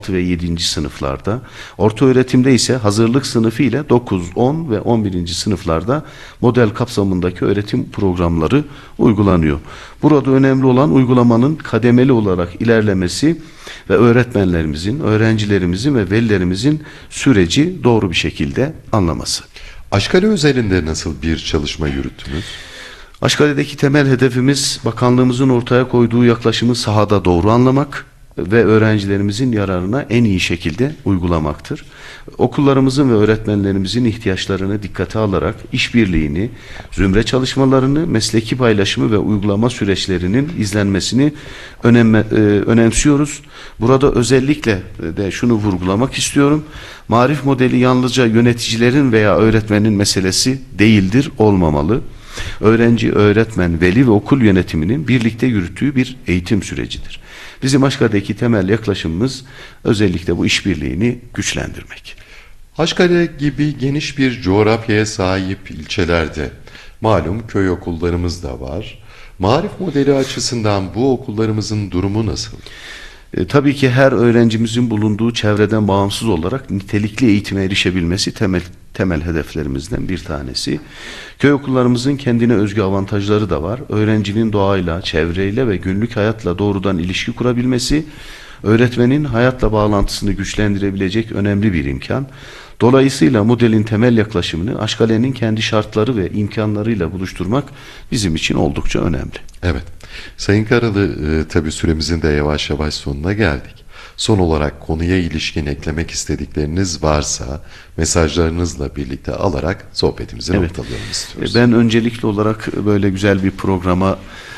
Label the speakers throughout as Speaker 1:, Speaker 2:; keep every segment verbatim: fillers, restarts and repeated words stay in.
Speaker 1: ve yedinci sınıflarda, orta öğretimde ise hazırlık sınıfı ile dokuz, on ve on birinci sınıflarda model kapsamındaki öğretim programları uygulanıyor. Burada önemli olan uygulamanın kademeli olarak ilerlemesi ve öğretmenlerimizin, öğrencilerimizin ve velilerimizin süreci doğru bir şekilde anlaması.
Speaker 2: Aşkale üzerinde nasıl bir çalışma yürüttünüz?
Speaker 1: Aşkale'deki temel hedefimiz bakanlığımızın ortaya koyduğu yaklaşımı sahada doğru anlamak ve öğrencilerimizin yararına en iyi şekilde uygulamaktır. Okullarımızın ve öğretmenlerimizin ihtiyaçlarını dikkate alarak işbirliğini, zümre çalışmalarını, mesleki paylaşımı ve uygulama süreçlerinin izlenmesini önem, e, önemsiyoruz. Burada özellikle de şunu vurgulamak istiyorum. Marif modeli yalnızca yöneticilerin veya öğretmenin meselesi değildir, olmamalı. Öğrenci, öğretmen, veli ve okul yönetiminin birlikte yürüttüğü bir eğitim sürecidir. Bizim Aşkale'deki temel yaklaşımımız özellikle bu işbirliğini güçlendirmek.
Speaker 2: Aşkale gibi geniş bir coğrafyaya sahip ilçelerde malum köy okullarımız da var. Marif modeli açısından bu okullarımızın durumu nasıl?
Speaker 1: E, tabii ki her öğrencimizin bulunduğu çevreden bağımsız olarak nitelikli eğitime erişebilmesi temel temel hedeflerimizden bir tanesi. Köy okullarımızın kendine özgü avantajları da var. Öğrencinin doğayla, çevreyle ve günlük hayatla doğrudan ilişki kurabilmesi, öğretmenin hayatla bağlantısını güçlendirebilecek önemli bir imkan. Dolayısıyla modelin temel yaklaşımını Aşkale'nin kendi şartları ve imkanlarıyla buluşturmak bizim için oldukça önemli.
Speaker 2: Evet. Sayın Karalı, e, tabii süremizin de yavaş yavaş sonuna geldik. Son olarak konuya ilişkin eklemek istedikleriniz varsa mesajlarınızla birlikte alarak sohbetimizi
Speaker 1: evet.
Speaker 2: noktalayalım istiyoruz.
Speaker 1: Ben öncelikli olarak böyle güzel bir programa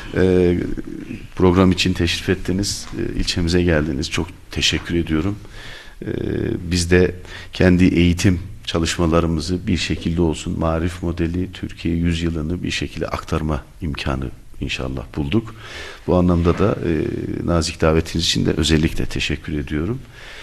Speaker 1: e, program için teşrif ettiniz, e, ilçemize geldiniz. Çok teşekkür ediyorum. E, biz de kendi eğitim çalışmalarımızı bir şekilde olsun Marif modeli Türkiye yüzyılını bir şekilde aktarma imkanı İnşallah bulduk. Bu anlamda da e, nazik davetiniz için de özellikle teşekkür ediyorum.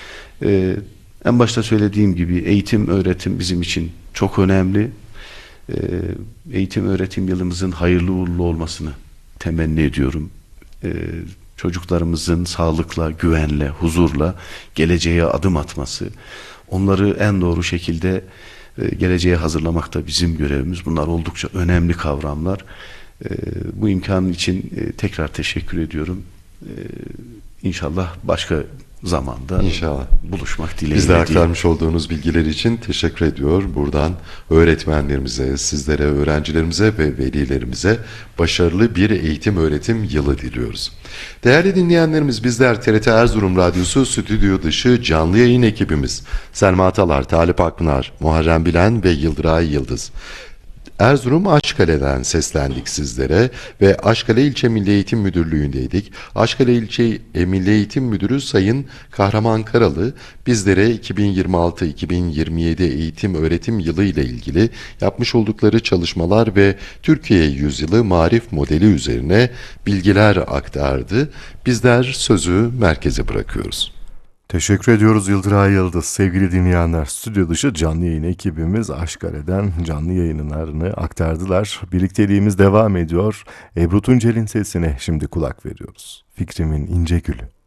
Speaker 1: E, en başta söylediğim gibi eğitim, öğretim bizim için çok önemli. E, eğitim, öğretim yılımızın hayırlı uğurlu olmasını temenni ediyorum. E, çocuklarımızın sağlıkla, güvenle, huzurla geleceğe adım atması, onları en doğru şekilde e, geleceğe hazırlamak da bizim görevimiz. Bunlar oldukça önemli kavramlar. Ee, bu imkanın için e, tekrar teşekkür ediyorum. Ee, İnşallah başka zamanda
Speaker 2: İnşallah
Speaker 1: buluşmak dileğiyle.
Speaker 2: Biz de aktarmış olduğunuz bilgiler için teşekkür ediyor. Buradan öğretmenlerimize, sizlere, öğrencilerimize ve velilerimize başarılı bir eğitim öğretim yılı diliyoruz. Değerli dinleyenlerimiz, bizler T R T Erzurum Radyosu stüdyo dışı canlı yayın ekibimiz Selma Atalar, Talip Akpınar, Muharrem Bilen ve Yıldıray Yıldız. Erzurum Aşkale'den seslendik sizlere ve Aşkale İlçe Milli Eğitim Müdürlüğü'ndeydik. Aşkale İlçe Milli Eğitim Müdürü Sayın Kahraman Karalı bizlere iki bin yirmi altı iki bin yirmi yedi eğitim öğretim yılı ile ilgili yapmış oldukları çalışmalar ve Türkiye Yüzyılı Marif modeli üzerine bilgiler aktardı. Bizler sözü merkeze bırakıyoruz.
Speaker 3: Teşekkür ediyoruz Yıldıray Yıldız. Sevgili dinleyenler, stüdyo dışı canlı yayın ekibimiz Aşkale'den canlı yayınlarını aktardılar. Birlikteliğimiz devam ediyor. Ebru Tuncel'in sesine şimdi kulak veriyoruz. Fikrimin ince gülü.